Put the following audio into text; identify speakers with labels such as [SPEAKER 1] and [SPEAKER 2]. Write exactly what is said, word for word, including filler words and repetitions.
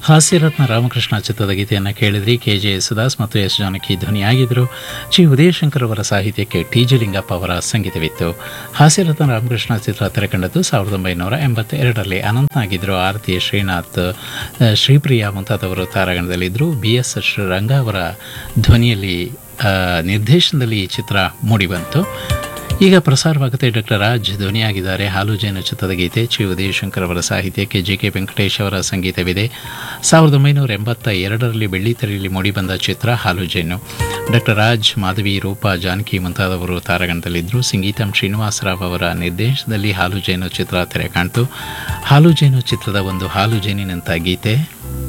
[SPEAKER 1] ಹಾಸ್ಯರತ್ನ ರಾಮಕೃಷ್ಣ ಚಿತ್ರದ ಗೀತೆಯನ್ನು ಕೇಳಿದ್ರಿ. ಕೆ ಜೆ ಯೇಸುದಾಸ್ ಮತ್ತು ಎಸ್ ಜಾನಕಿ ಧ್ವನಿಯಾಗಿದ್ದರು. ಚಿ ಉದಯಶಂಕರ್ ಅವರ ಸಾಹಿತ್ಯಕ್ಕೆ ಟಿ ಜಿ ಲಿಂಗಪ್ಪ ಅವರ ಸಂಗೀತವಿತ್ತು. ಹಾಸ್ಯರತ್ನ ರಾಮಕೃಷ್ಣ ಚಿತ್ರ ತೆರೆಕಂಡದ್ದು ಸಾವಿರದ ಒಂಬೈನೂರ ಎಂಬತ್ತೆರಡರಲ್ಲಿ. ಅನಂತನಾಗಿದ್ದರು. ಆರತಿ ಶ್ರೀನಾಥ್, ಶ್ರೀಪ್ರಿಯಾ ಮುಂತಾದವರು ತಾರಾಗಣದಲ್ಲಿದ್ದರು. ಬಿ ಎಸ್ ರಂಗ ಅವರ ಧ್ವನಿಯಲ್ಲಿ ನಿರ್ದೇಶನದಲ್ಲಿ ಈ ಚಿತ್ರ ಮೂಡಿಬಂತು. ಈಗ ಪ್ರಸಾರವಾಗುತ್ತೆ. ಡಾಕ್ಟರ್ ರಾಜ್ ಧ್ವನಿಯಾಗಿದ್ದಾರೆ. ಹಾಲು ಜೇನು ಚಿತ್ರದ ಗೀತೆ. ಚಿ ಉದಯಶಂಕರ್ ಅವರ ಸಾಹಿತ್ಯಕ್ಕೆ ಜೆ ಕೆ ವೆಂಕಟೇಶ್ ಅವರ ಸಂಗೀತವಿದೆ. ಸಾವಿರದ ಒಂಬೈನೂರ ಎಂಬತ್ತ ಎರಡರಲ್ಲಿ ಬೆಳ್ಳಿತೆರೆಯಲ್ಲಿ ಮೂಡಿಬಂದ ಚಿತ್ರ ಹಾಲು ಜೇನು. ಡಾಕ್ಟರ್ ರಾಜ್, ಮಾಧವಿ, ರೂಪಾ, ಜಾನಕಿ ಮುಂತಾದವರು ತಾರಾಗಣದಲ್ಲಿದ್ದರು. ಸಂಗೀತಂ ಶ್ರೀನಿವಾಸರಾವ್ ಅವರ ನಿರ್ದೇಶನದಲ್ಲಿ ಹಾಲು ಜೇನು ಚಿತ್ರ ತೆರೆ ಕಾಣ್ತು. ಹಾಲು ಜೇನು ಚಿತ್ರದ ಒಂದು ಹಾಲು ಜೇನಿನಂಥ ಗೀತೆ